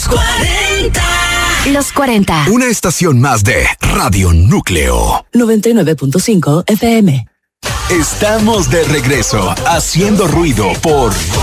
Los 40. Una estación más de Radio Núcleo. 99.5 FM. Estamos de regreso, haciendo ruido por